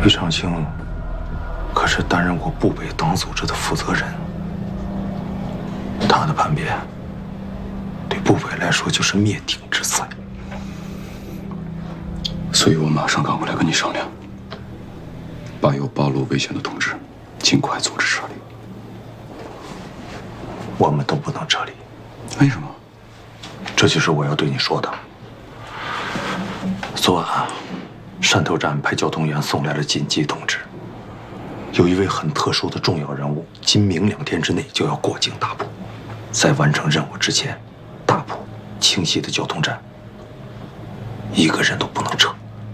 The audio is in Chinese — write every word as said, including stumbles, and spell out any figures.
于长青可是担任过部北党组织的负责人，他的叛变对部北来说就是灭顶之灾。 所以我马上赶回来跟你商量，把有暴露危险的同志尽快组织撤离。 我们都不能撤离。 为什么？ 这就是我要对你说的。昨晚，汕头站派交通员送来了紧急通知，有一位很特殊的重要人物，今明两天之内就要过境大埔。在完成任务之前，大埔、清溪的交通站一个人都不能撤。